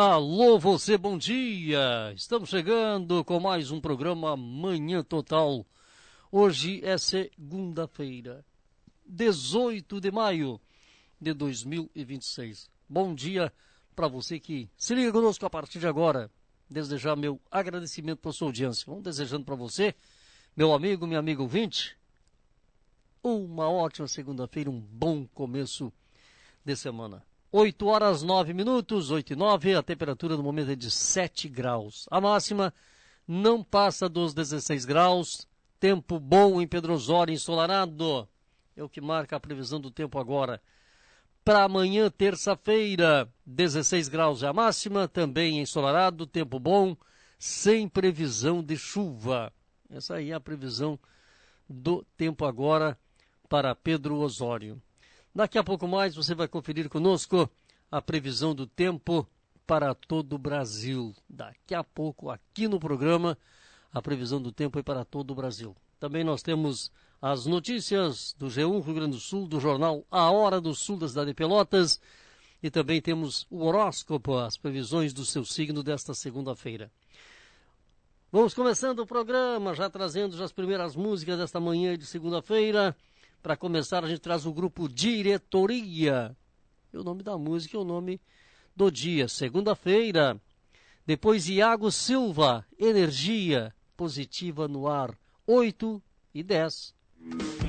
Alô, você, bom dia! Estamos chegando com mais um programa Manhã Total. Hoje é segunda-feira, 18 de maio de 2026. Bom dia para você que se liga conosco a partir de agora. Desejar meu agradecimento pela sua audiência. Vamos desejando para você, meu amigo, minha amiga ouvinte, uma ótima segunda-feira, um bom começo de semana. 8 horas 9 minutos, 8 e 9, a temperatura no momento é de 7 graus. A máxima não passa dos 16 graus, tempo bom em Pedro Osório, ensolarado. É o que marca a previsão do tempo agora. Para amanhã, terça-feira, 16 graus é a máxima, também ensolarado, tempo bom, sem previsão de chuva. Essa aí é a previsão do tempo agora para Pedro Osório. Daqui a pouco mais você vai conferir conosco a previsão do tempo para todo o Brasil. Daqui a pouco, aqui no programa, a previsão do tempo é para todo o Brasil. Também nós temos as notícias do G1 Rio Grande do Sul, do jornal A Hora do Sul da cidade de Pelotas. E também temos o horóscopo, as previsões do seu signo desta segunda-feira. Vamos começando o programa, já trazendo já as primeiras músicas desta manhã de segunda-feira. Para começar, a gente traz o grupo Diretoria. E o nome da música é o nome do dia, segunda-feira. Depois, Iago Silva, Energia Positiva no Ar, 8 e 10.